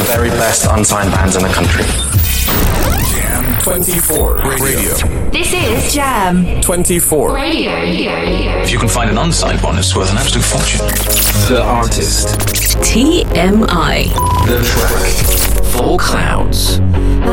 very best unsigned bands in the country. Jam 24 Radio. This is Jam 24 Radio. If you can find an unsigned one, it's worth an absolute fortune. The artist. TMI. The track. Full Clouds.